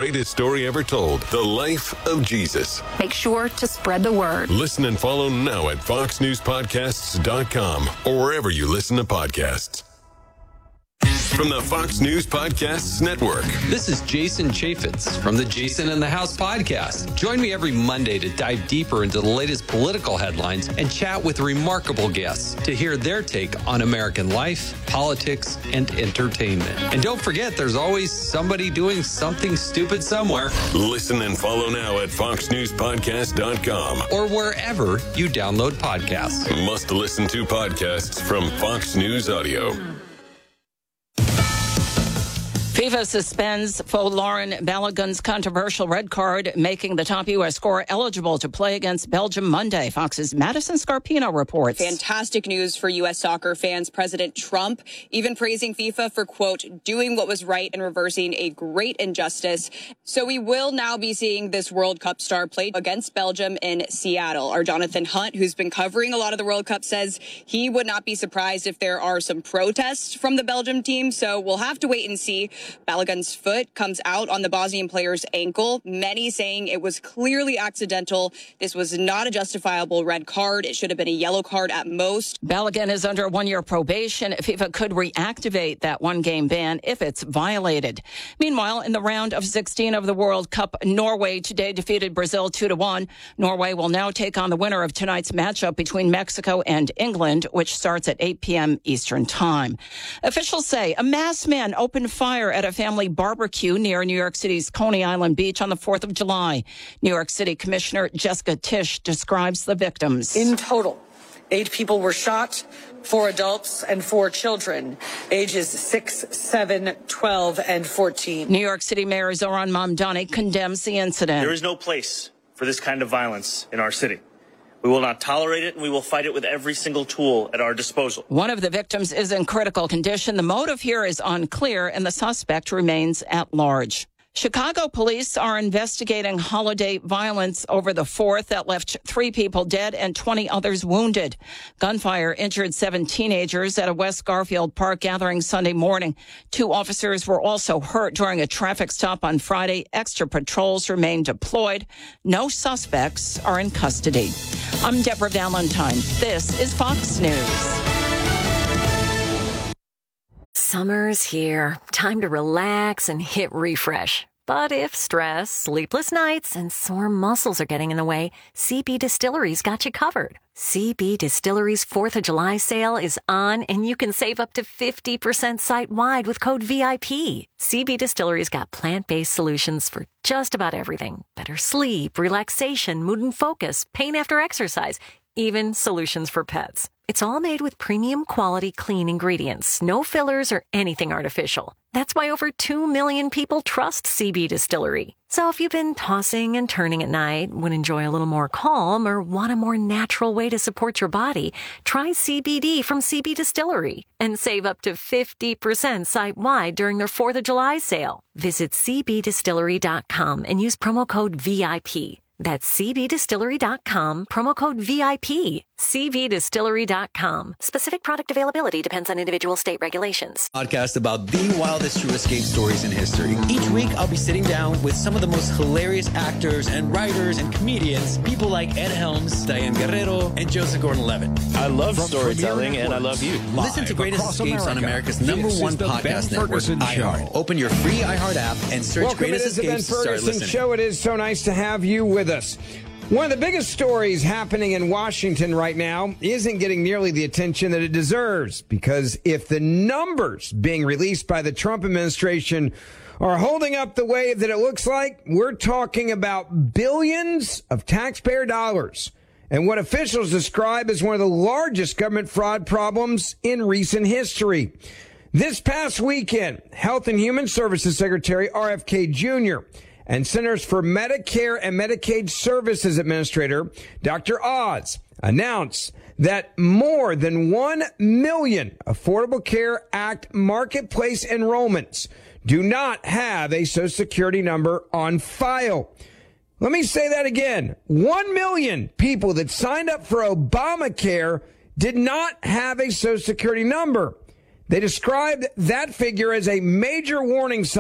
greatest story ever told, the life of Jesus. Make sure to spread the word. Listen and follow now at foxnewspodcasts.com or wherever you listen to podcasts. From the Fox News Podcasts Network. This is Jason Chaffetz from the Jason in the House podcast. Join me every Monday to dive deeper into the latest political headlines and chat with remarkable guests to hear their take on American life, politics, and entertainment. And don't forget, there's always somebody doing something stupid somewhere. Listen and follow now at foxnewspodcast.com or wherever you download podcasts. Must listen to podcasts from Fox News Audio. FIFA suspends Folarin Balogun's controversial red card, making the top U.S. scorer eligible to play against Belgium Monday. Fox's Madison Scarpino reports. Fantastic news for U.S. soccer fans. President Trump even praising FIFA for, quote, doing what was right and reversing a great injustice. So we will now be seeing this World Cup star play against Belgium in Seattle. Our Jonathan Hunt, who's been covering a lot of the World Cup, says he would not be surprised if there are some protests from the Belgium team. So we'll have to wait and see. Balogun's foot comes out on the Bosnian player's ankle, many saying it was clearly accidental. This was not a justifiable red card. It should have been a yellow card at most. Balogun is under 1-year probation. FIFA could reactivate that one-game ban if it's violated. Meanwhile, in the round of 16 of the World Cup, Norway today defeated Brazil 2-1. Norway will now take on the winner of tonight's matchup between Mexico and England, which starts at 8 p.m. Eastern Time. Officials say a masked man opened fire at a family barbecue near New York City's Coney Island Beach on the 4th of July. New York City Commissioner Jessica Tisch describes the victims. In total, 8 people were shot, 4 adults and 4 children, ages 6, 7, 12, and 14. New York City Mayor Zohran Mamdani condemns the incident. There is no place for this kind of violence in our city. We will not tolerate it, and we will fight it with every single tool at our disposal. One of the victims is in critical condition. The motive here is unclear, and the suspect remains at large. Chicago police are investigating holiday violence over the 4th that left 3 people dead and 20 others wounded. Gunfire injured 7 teenagers at a West Garfield Park gathering Sunday morning. 2 officers were also hurt during a traffic stop on Friday. Extra patrols remain deployed. No suspects are in custody. I'm Deborah Valentine. This is Fox News. Summer's here. Time to relax and hit refresh. But if stress, sleepless nights, and sore muscles are getting in the way, CB Distillery's got you covered. CB Distillery's 4th of July sale is on, and you can save up to 50% site-wide with code VIP. CB Distillery's got plant-based solutions for just about everything. Better sleep, relaxation, mood and focus, pain after exercise, even solutions for pets. It's all made with premium quality clean ingredients, no fillers or anything artificial. That's why over 2 million people trust CB Distillery. So if you've been tossing and turning at night, would enjoy a little more calm, or want a more natural way to support your body, try CBD from CB Distillery and save up to 50% site-wide during their 4th of July sale. Visit cbdistillery.com and use promo code VIP. That's cbdistillery.com, promo code VIP. cbdistillery.com. Specific product availability depends on individual state regulations. Podcast about the wildest true escape stories in history. Each week, I'll be sitting down with some of the most hilarious actors and writers and comedians, people like Ed Helms, Diane Guerrero, and Joseph Gordon-Levitt. I love storytelling, and I love you. Listen to Greatest Escapes on America's #1 podcast network, iHeart. Open your free iHeart app and search Greatest Escapes to start listening. Show. It is so nice to have you with us. One of the biggest stories happening in Washington right now isn't getting nearly the attention that it deserves, because if the numbers being released by the Trump administration are holding up the way that it looks like, we're talking about billions of taxpayer dollars and what officials describe as one of the largest government fraud problems in recent history. This past weekend, Health and Human Services Secretary RFK Jr. and Centers for Medicare and Medicaid Services Administrator Dr. Oz announced that more than 1 million Affordable Care Act marketplace enrollments do not have a Social Security number on file. Let me say that again. 1 million people that signed up for Obamacare did not have a Social Security number. They described that figure as a major warning sign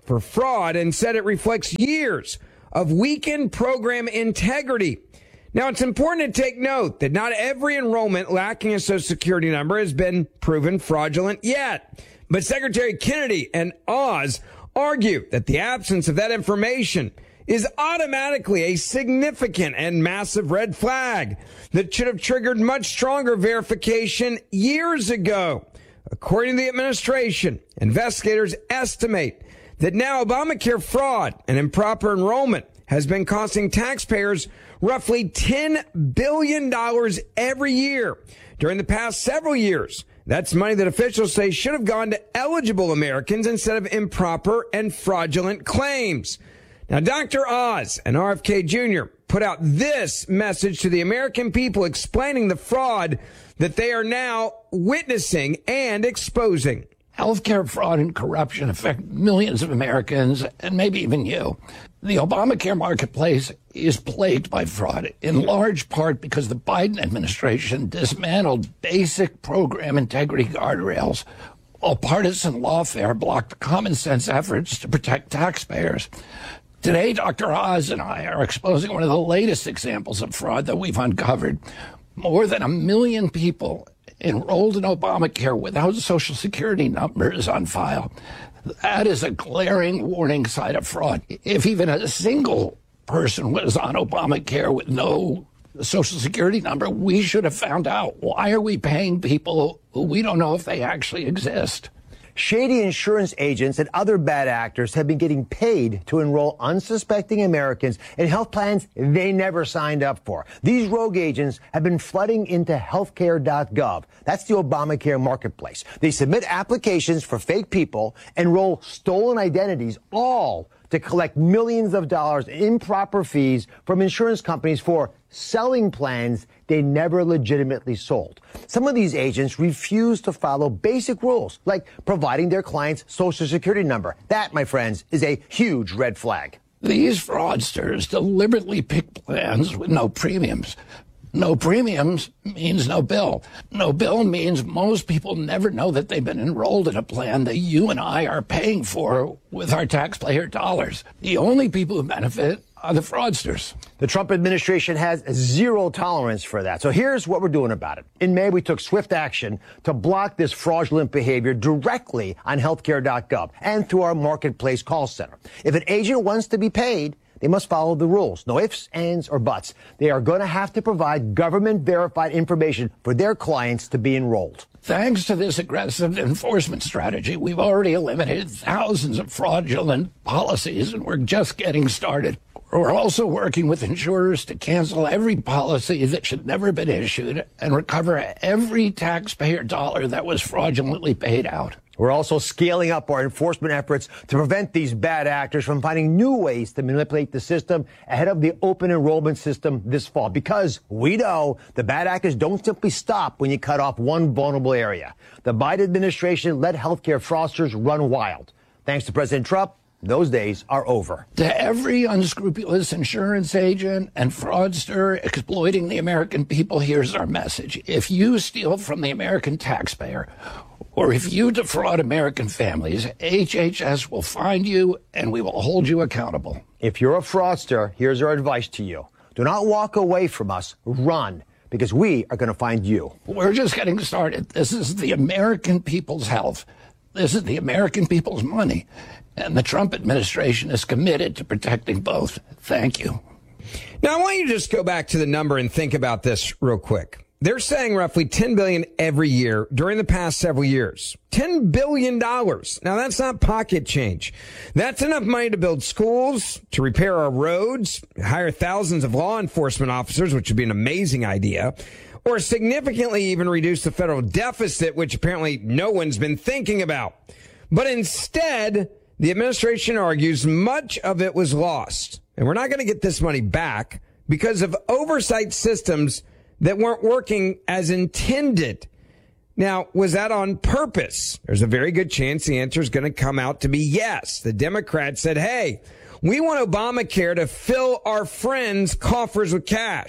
for fraud and said it reflects years of weakened program integrity. Now, it's important to take note that not every enrollment lacking a Social Security number has been proven fraudulent yet. But Secretary Kennedy and Oz argue that the absence of that information is automatically a significant and massive red flag that should have triggered much stronger verification years ago. According to the administration, investigators estimate that now Obamacare fraud and improper enrollment has been costing taxpayers roughly $10 billion every year during the past several years. That's money that officials say should have gone to eligible Americans instead of improper and fraudulent claims. Now, Dr. Oz and RFK Jr. put out this message to the American people explaining the fraud that they are now witnessing and exposing. Healthcare fraud and corruption affect millions of Americans and maybe even you. The Obamacare marketplace is plagued by fraud, in large part because the Biden administration dismantled basic program integrity guardrails, while partisan lawfare blocked common sense efforts to protect taxpayers. Today, Dr. Oz and I are exposing one of the latest examples of fraud that we've uncovered. More than 1 million people enrolled in Obamacare without Social Security numbers on file. That is a glaring warning sign of fraud. If even a single person was on Obamacare with no Social Security number, we should have found out. Why are we paying people who we don't know if they actually exist? Shady insurance agents and other bad actors have been getting paid to enroll unsuspecting Americans in health plans they never signed up for. These rogue agents have been flooding into healthcare.gov. That's the Obamacare marketplace. They submit applications for fake people, enroll stolen identities, all to collect millions of dollars in improper fees from insurance companies for selling plans they never legitimately sold. Some of these agents refuse to follow basic rules, like providing their client's Social Security number. That, my friends, is a huge red flag. These fraudsters deliberately pick plans with no premiums. No premiums means no bill. No bill means most people never know that they've been enrolled in a plan that you and I are paying for with our taxpayer dollars. The only people who benefit are the fraudsters. The Trump administration has zero tolerance for that. So here's what we're doing about it. In May, we took swift action to block this fraudulent behavior directly on healthcare.gov and through our marketplace call center. If an agent wants to be paid, they must follow the rules. No ifs, ands, or buts. They are going to have to provide government-verified information for their clients to be enrolled. Thanks to this aggressive enforcement strategy, we've already eliminated thousands of fraudulent policies, and we're just getting started. We're also working with insurers to cancel every policy that should never have been issued and recover every taxpayer dollar that was fraudulently paid out. We're also scaling up our enforcement efforts to prevent these bad actors from finding new ways to manipulate the system ahead of the open enrollment system this fall. Because we know the bad actors don't simply stop when you cut off one vulnerable area. The Biden administration let healthcare fraudsters run wild. Thanks to President Trump, those days are over. To every unscrupulous insurance agent and fraudster exploiting the American people, here's our message. If you steal from the American taxpayer, or if you defraud American families, HHS will find you and we will hold you accountable. If you're a fraudster, here's our advice to you. Do not walk away from us. Run, because we are going to find you. We're just getting started. This is the American people's health. This is the American people's money. And the Trump administration is committed to protecting both. Thank you. Now, I want you to just go back to the number and think about this real quick. They're saying roughly $10 billion every year during the past several years. $10 billion. Now, that's not pocket change. That's enough money to build schools, to repair our roads, hire thousands of law enforcement officers, which would be an amazing idea, or significantly even reduce the federal deficit, which apparently no one's been thinking about. But instead, the administration argues much of it was lost. And we're not going to get this money back because of oversight systems that weren't working as intended. Now, was that on purpose? There's a very good chance the answer is going to come out to be yes. The Democrats said, hey, we want Obamacare to fill our friends' coffers with cash.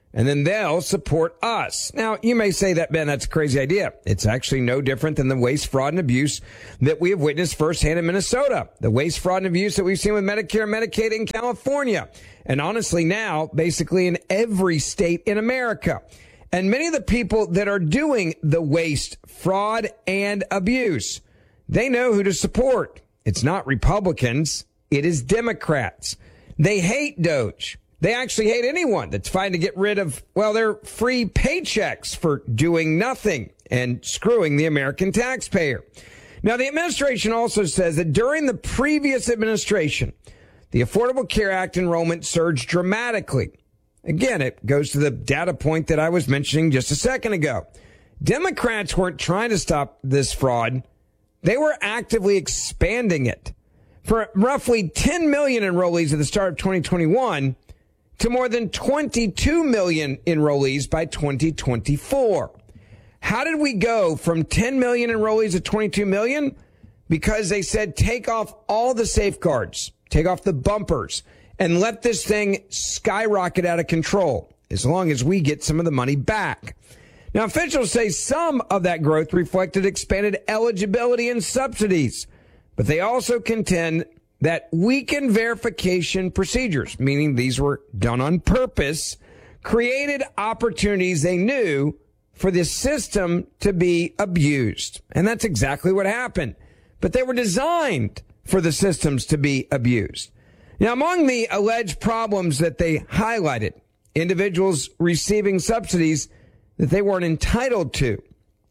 and then they'll support us. Now, you may say that, Ben, that's a crazy idea. It's actually no different than the waste, fraud, and abuse that we have witnessed firsthand in Minnesota. The waste, fraud, and abuse that we've seen with Medicare and Medicaid in California. And honestly now, basically in every state in America. And many of the people that are doing the waste, fraud, and abuse, they know who to support. It's not Republicans. It is Democrats. They hate DOGE. They actually hate anyone that's trying to get rid of, well, their free paychecks for doing nothing and screwing the American taxpayer. Now, the administration also says that during the previous administration, the Affordable Care Act enrollment surged dramatically. Again, it goes to the data point that I was mentioning just a second ago. Democrats weren't trying to stop this fraud. They were actively expanding it. For roughly 10 million enrollees at the start of 2021 to more than 22 million enrollees by 2024. How did we go from 10 million enrollees to 22 million? Because they said take off all the safeguards, take off the bumpers, and let this thing skyrocket out of control as long as we get some of the money back. Now, officials say some of that growth reflected expanded eligibility and subsidies, but they also contend that weakened verification procedures, meaning these were done on purpose, created opportunities they knew for the system to be abused. And that's exactly what happened. But they were designed for the systems to be abused. Now, among the alleged problems that they highlighted, individuals receiving subsidies that they weren't entitled to,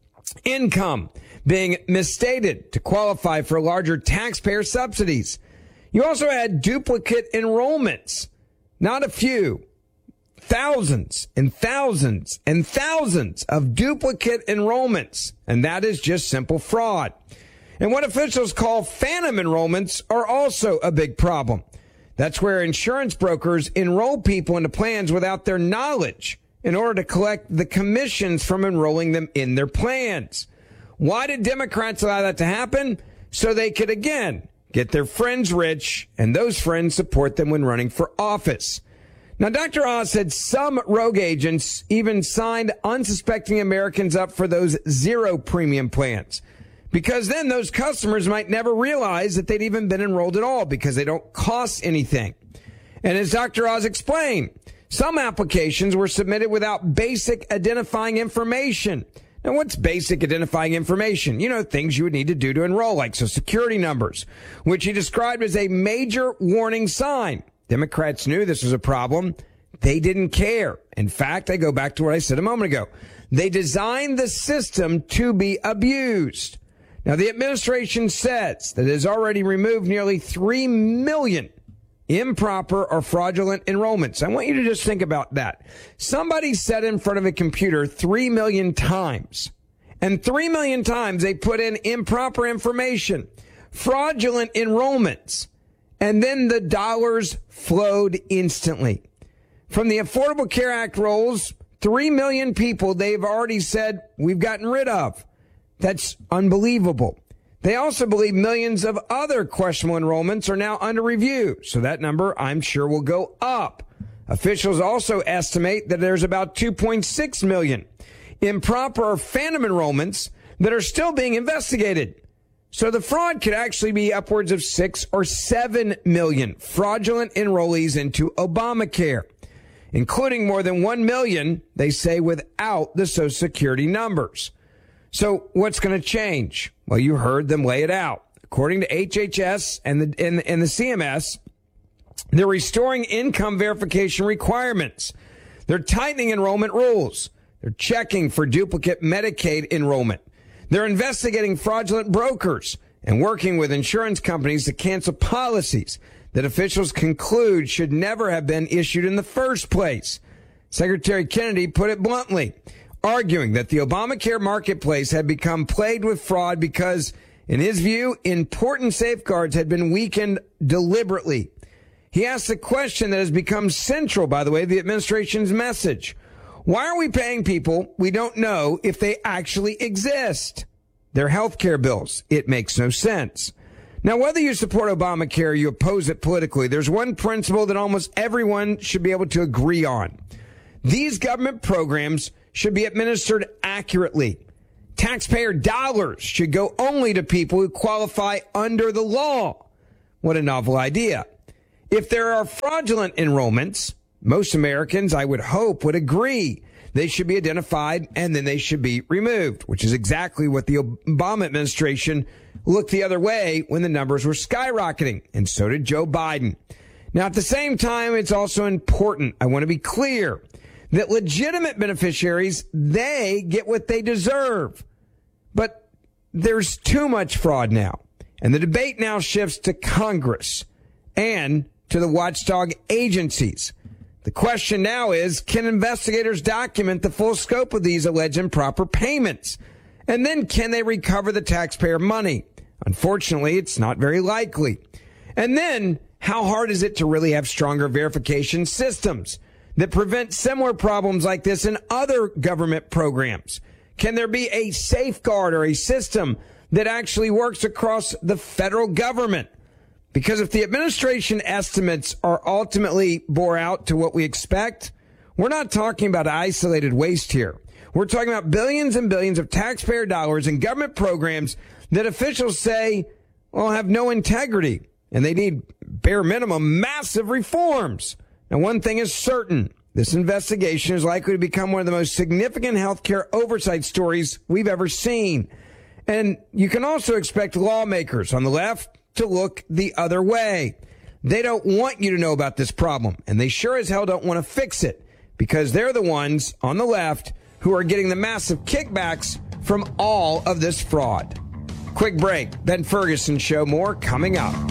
income being misstated to qualify for larger taxpayer subsidies. You also had duplicate enrollments, not a few, thousands and thousands and thousands of duplicate enrollments. And that is just simple fraud. And what officials call phantom enrollments are also a big problem. That's where insurance brokers enroll people into plans without their knowledge in order to collect the commissions from enrolling them in their plans. Why did Democrats allow that to happen? So they could, again, get their friends rich, and those friends support them when running for office. Now, Dr. Oz said some rogue agents even signed unsuspecting Americans up for those zero premium plans, because then those customers might never realize that they'd even been enrolled at all because they don't cost anything. And as Dr. Oz explained, some applications were submitted without basic identifying information. Now, what's basic identifying information? You know, things you would need to do to enroll, like Social Security numbers, which he described as a major warning sign. Democrats knew this was a problem. They didn't care. In fact, I go back to what I said a moment ago. They designed the system to be abused. Now, the administration says that it has already removed nearly 3 million improper or fraudulent enrollments. I want you to just think about that. Somebody sat in front of a computer 3 million times, and 3 million times they put in improper information, fraudulent enrollments, and then the dollars flowed instantly. From the Affordable Care Act rolls, 3 million people they've already said we've gotten rid of. That's unbelievable. They also believe millions of other questionable enrollments are now under review, so that number, I'm sure, will go up. Officials also estimate that there's about 2.6 million improper or phantom enrollments that are still being investigated. So the fraud could actually be upwards of 6 or 7 million fraudulent enrollees into Obamacare, including more than 1 million, they say, without the Social Security numbers. So what's going to change? Well, you heard them lay it out. According to HHS and the CMS, they're restoring income verification requirements. They're tightening enrollment rules. They're checking for duplicate Medicaid enrollment. They're investigating fraudulent brokers and working with insurance companies to cancel policies that officials conclude should never have been issued in the first place. Secretary Kennedy put it bluntly, arguing that the Obamacare marketplace had become plagued with fraud because, in his view, important safeguards had been weakened deliberately. He asked a question that has become central, by the way, the administration's message. Why are we paying people we don't know if they actually exist? Their health care bills. It makes no sense. Now, whether you support Obamacare or you oppose it politically, there's one principle that almost everyone should be able to agree on. These government programs should be administered accurately. Taxpayer dollars should go only to people who qualify under the law. What a novel idea. If there are fraudulent enrollments, most Americans, I would hope, would agree they should be identified and then they should be removed, which is exactly what the Obama administration looked the other way when the numbers were skyrocketing, and so did Joe Biden. Now, at the same time, it's also important, I want to be clear, that legitimate beneficiaries, they get what they deserve. But there's too much fraud now, and the debate now shifts to Congress and to the watchdog agencies. The question now is, can investigators document the full scope of these alleged improper payments? And then can they recover the taxpayer money? Unfortunately, it's not very likely. And then, how hard is it to really have stronger verification systems that prevent similar problems like this in other government programs? Can there be a safeguard or a system that actually works across the federal government? Because if the administration estimates are ultimately bore out to what we expect, we're not talking about isolated waste here. We're talking about billions and billions of taxpayer dollars in government programs that officials say, well, have no integrity, and they need bare minimum massive reforms. Now, one thing is certain. This investigation is likely to become one of the most significant healthcare oversight stories we've ever seen. And you can also expect lawmakers on the left to look the other way. They don't want you to know about this problem, and they sure as hell don't want to fix it, because they're the ones on the left who are getting the massive kickbacks from all of this fraud. Quick break. Ben Ferguson Show. More coming up.